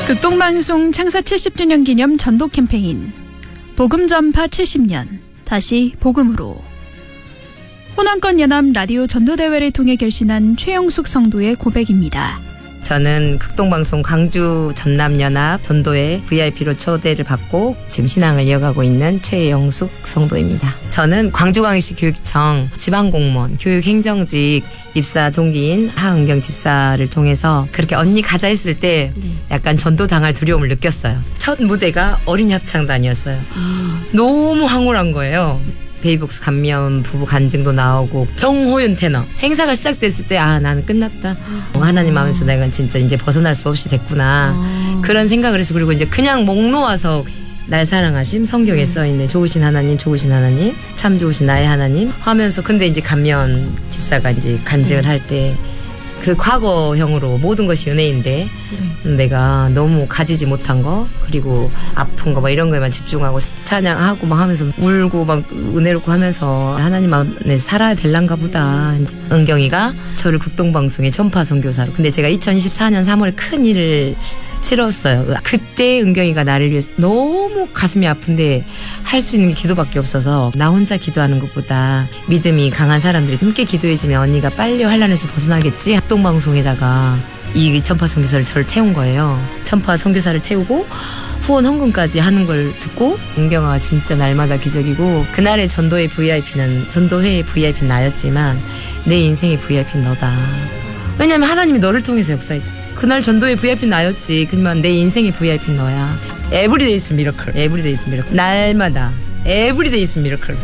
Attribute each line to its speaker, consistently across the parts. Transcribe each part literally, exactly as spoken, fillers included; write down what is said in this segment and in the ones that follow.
Speaker 1: 극동방송 창사 칠십 주년 기념 전도 캠페인 복음 전파 칠십 년 다시 복음으로. 호남권 연합 라디오 전도대회를 통해 결신한 최영숙 성도의 고백입니다.
Speaker 2: 저는 극동방송 광주 전남연합 전도회 브이아이피로 초대를 받고 지금 신앙을 이어가고 있는 최영숙 성도입니다. 저는 광주광역시 교육청 지방공무원 교육행정직 입사 동기인 하은경 집사를 통해서 그렇게 언니 가자 했을 때 약간 전도당할 두려움을 느꼈어요. 첫 무대가 어린이 합창단이었어요. 너무 황홀한 거예요. 베이복스 감면 부부 간증도 나오고 정호윤 테너 행사가 시작됐을 때 아 나는 끝났다. 어, 하나님 마음에서 내가 진짜 이제 벗어날 수 없이 됐구나. 아. 그런 생각을 해서 그리고 이제 그냥 목 놓아서 날 사랑하심 성경에 음. 써있네. 좋으신 하나님 좋으신 하나님 참 좋으신 나의 하나님 하면서 근데 이제 감면 집사가 이제 간증을 음. 할 때 그 과거형으로 모든 것이 은혜인데 음. 내가 너무 가지지 못한 거 그리고 아픈 거 막 이런 거에만 집중하고 찬양하고 막 하면서 울고 막 은혜롭고 하면서 하나님 안에 살아야 될란가 보다. 은경이가 저를 극동방송의 전파 선교사로 근데 제가 이천이십사 년 삼월 큰 일을 치렀어요. 그때 은경이가 나를 위해서 너무 가슴이 아픈데 할 수 있는 게 기도밖에 없어서 나 혼자 기도하는 것보다 믿음이 강한 사람들이 함께 기도해주면 언니가 빨리 환난에서 벗어나겠지. 합동방송에다가 이 전파 선교사를 저를 태운 거예요. 전파 선교사를 태우고 후원 헌금까지 하는 걸 듣고 은경아가 진짜 날마다 기적이고 그날의 전도의 브이아이피는 전도회의 브이아이피는 나였지만 내 인생의 브이아이피는 너다. 왜냐면 하나님이 너를 통해서 역사했지. 그날 전도의 브이아이피는 나였지. 그지만 내 인생의 브이아이피는 너야. 에브리데이 is 미러클. 에브리데이 is 미러클. 날마다 에브리데이 is 미러클.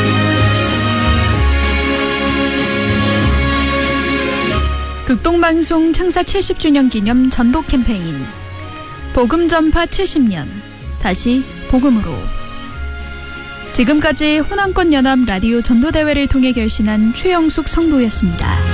Speaker 1: 극동방송 창사 칠십 주년 기념 전도 캠페인 복음 전파 칠십 년 다시 복음으로. 지금까지 호남권 연합 라디오 전도대회를 통해 결신한 최영숙 성도였습니다.